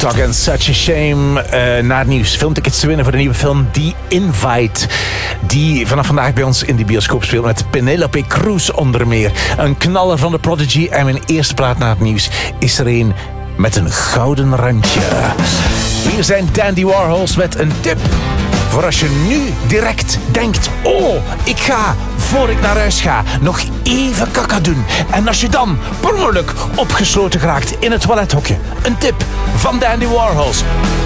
Talk and Such a Shame. Naar het nieuws. Filmtickets te winnen voor de nieuwe film The Invite. Die vanaf vandaag bij ons in de bioscoop speelt met Penelope Cruz onder meer. Een knaller van de Prodigy. En mijn eerste plaat na het nieuws is er een met een gouden randje. Hier zijn Dandy Warhols met een tip. Voor als je nu direct denkt, oh, ik ga, voor ik naar huis ga, nog even kaka doen. En als je dan per ongeluk opgesloten geraakt in het toilethokje. Een tip van Dandy Warhols.